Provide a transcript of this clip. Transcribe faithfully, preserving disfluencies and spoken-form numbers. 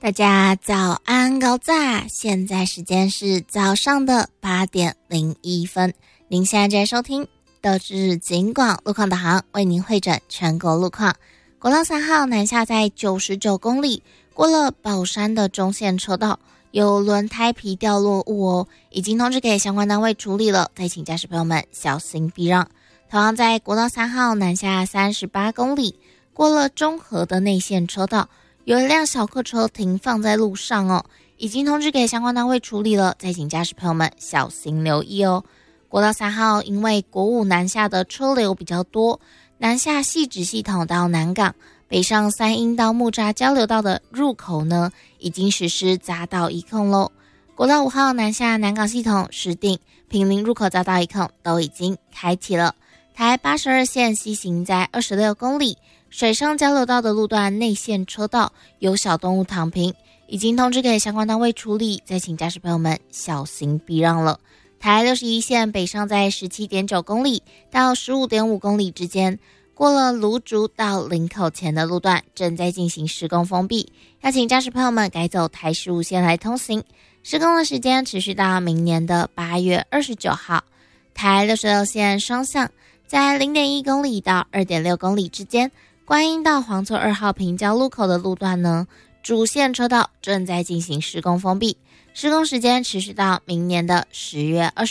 大家早安高炸，现在时间是早上的八点零一分。您现在正在收听的是警广路况导航，为您汇整全国路况。国道三号南下在九十九公里，过了宝山的中线车道，有轮胎皮掉落物哦，已经通知给相关单位处理了，再请驾驶朋友们小心避让。同样在国道三号南下三十八公里，过了中和的内线车道，有一辆小客车停放在路上哦，已经通知给相关单位处理了，再请驾驶朋友们小心留意哦。国道三号因为国五南下的车流比较多，南下汐止系统到南港，北上三鶯到木栅交流道的入口呢，已经实施匝道一控咯。国道五号南下南港系统、石碇、坪林入口匝道一控都已经开启了。台八十二线西行在二十六公里，水上交流道的路段内线车道有小动物躺平，已经通知给相关单位处理，再请驾驶朋友们小心避让了。台六十一线北上在 十七点九公里到 十五点五公里之间，过了芦竹到林口前的路段正在进行施工封闭，要请驾驶朋友们改走台十五线来通行。施工的时间持续到明年的八月二十九号。台六十六线双向在 零点一公里到 二点六公里之间，观音到黄厝二号平交路口的路段呢，主线车道正在进行施工封闭，施工时间持续到明年的十月二十